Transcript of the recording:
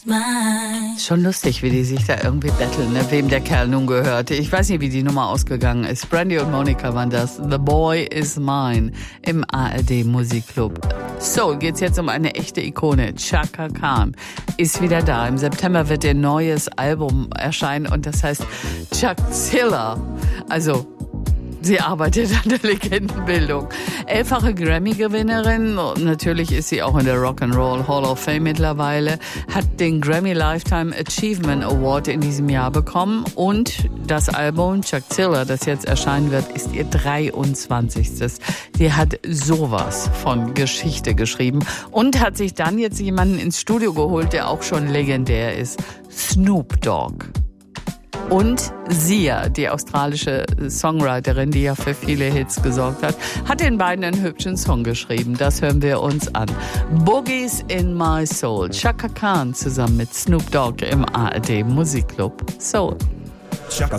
Schon lustig, wie die sich da irgendwie betteln, ne? Wem der Kerl nun gehörte. Ich weiß nicht, wie die Nummer ausgegangen ist. Brandy und Monica waren das. The Boy is Mine im ARD Musikclub. So, geht's jetzt um eine echte Ikone. Chaka Khan ist wieder da. Im September wird ihr neues Album erscheinen und das heißt Chakzilla. Also sie arbeitet an der Legendenbildung. 11-fache Grammy-Gewinnerin, natürlich ist sie auch in der Rock'n'Roll Hall of Fame mittlerweile, hat den Grammy Lifetime Achievement Award in diesem Jahr bekommen und das Album Chakzilla, das jetzt erscheinen wird, ist ihr 23. Sie hat sowas von Geschichte geschrieben und hat sich dann jetzt jemanden ins Studio geholt, der auch schon legendär ist, Snoop Dogg. Und Sia, die australische Songwriterin, die ja für viele Hits gesorgt hat den beiden einen hübschen Song geschrieben. Das hören wir uns an. Boogies in My Soul. Chaka Khan zusammen mit Snoop Dogg im ARD Musikclub Soul. Chaka